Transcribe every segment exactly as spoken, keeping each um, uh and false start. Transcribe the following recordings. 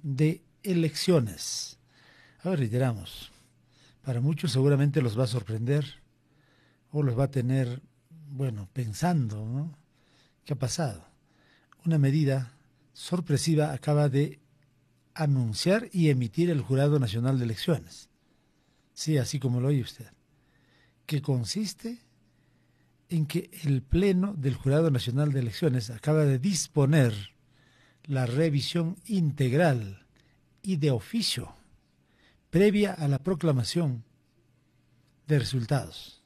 de Elecciones. Ahora reiteramos, para muchos seguramente los va a sorprender o los va a tener, bueno, pensando, ¿no? ¿Qué ha pasado? Una medida sorpresiva acaba de anunciar y emitir el Jurado Nacional de Elecciones. Sí, así como lo oye usted. Que consiste en que el Pleno del Jurado Nacional de Elecciones acaba de disponer la revisión integral y de oficio previa a la proclamación de resultados.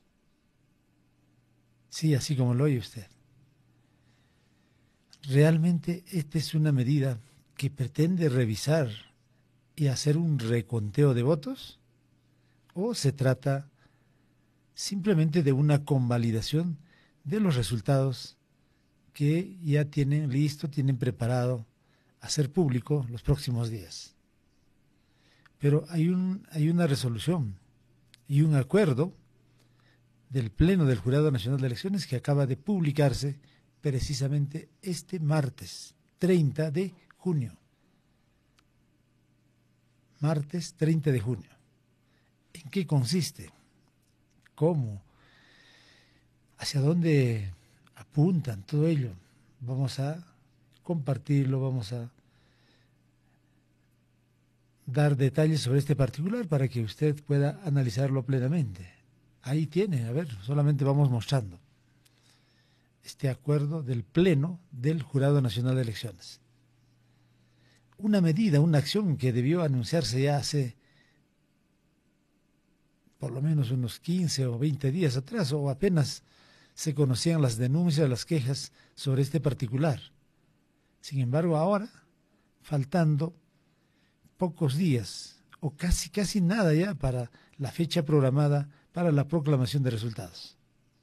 Sí, así como lo oye usted. Realmente esta es una medida que pretende revisar y hacer un reconteo de votos, o se trata simplemente de una convalidación de los resultados que ya tienen listo, tienen preparado hacer público los próximos días. Pero hay un, hay una resolución y un acuerdo del Pleno del Jurado Nacional de Elecciones que acaba de publicarse precisamente este martes treinta de junio. Martes treinta de junio. ¿En qué consiste? ¿Cómo? ¿Hacia dónde apuntan todo ello? Vamos a compartirlo, vamos a dar detalles sobre este particular para que usted pueda analizarlo plenamente. Ahí tiene, a ver, solamente vamos mostrando este acuerdo del Pleno del Jurado Nacional de Elecciones. Una medida, una acción que debió anunciarse ya hace por lo menos unos quince o veinte días atrás, o apenas se conocían las denuncias, las quejas sobre este particular. Sin embargo, ahora, faltando pocos días, o casi casi nada ya para la fecha programada para la proclamación de resultados.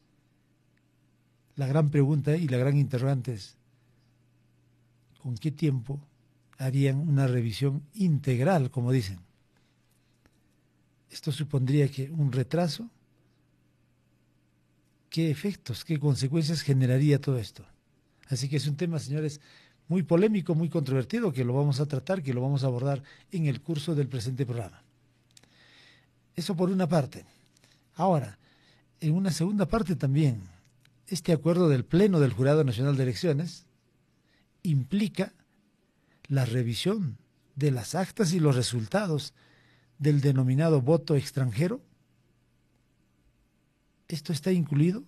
La gran pregunta y la gran interrogante es, ¿con qué tiempo harían una revisión integral, como dicen? Esto supondría que un retraso, ¿qué efectos, qué consecuencias generaría todo esto? Así que es un tema, señores, muy polémico, muy controvertido, que lo vamos a tratar, que lo vamos a abordar en el curso del presente programa. Eso por una parte. Ahora, en una segunda parte también, este acuerdo del Pleno del Jurado Nacional de Elecciones implica la revisión de las actas y los resultados del denominado voto extranjero. ¿Esto está incluido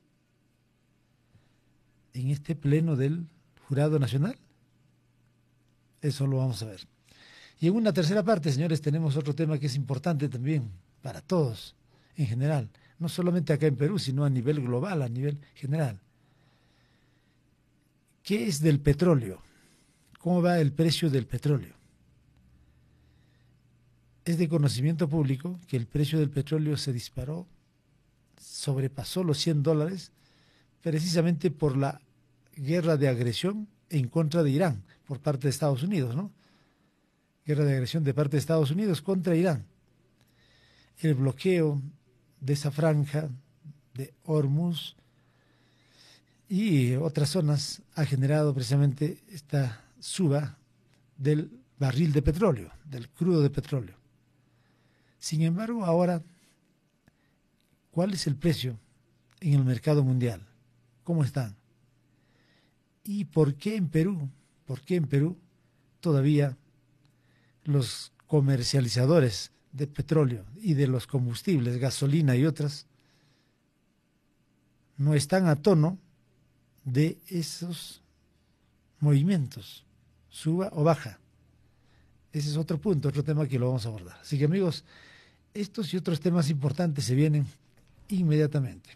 en este Pleno del Jurado Nacional? Eso lo vamos a ver. Y en una tercera parte, señores, tenemos otro tema que es importante también para todos en general, no solamente acá en Perú, sino a nivel global, a nivel general. ¿Qué es del petróleo? ¿Cómo va el precio del petróleo? Es de conocimiento público que el precio del petróleo se disparó, sobrepasó los cien dólares, precisamente por la guerra de agresión en contra de Irán por parte de Estados Unidos, ¿no? Guerra de agresión de parte de Estados Unidos contra Irán. El bloqueo de esa franja de Hormuz y otras zonas ha generado precisamente esta suba del barril de petróleo, del crudo de petróleo. Sin embargo, ahora, ¿cuál es el precio en el mercado mundial? ¿Cómo están? ¿Y por qué en Perú? ¿Por qué en Perú todavía los comercializadores de petróleo y de los combustibles, gasolina y otras, no están a tono de esos movimientos, suba o baja? Ese es otro punto, otro tema que lo vamos a abordar. Así que, amigos, estos y otros temas importantes se vienen inmediatamente.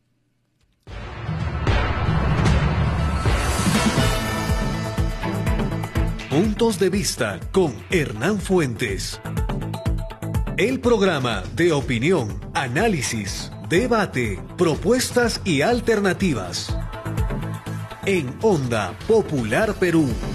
Puntos de vista con Hernán Fuentes. El programa de opinión, análisis, debate, propuestas y alternativas. En Onda Popular Perú.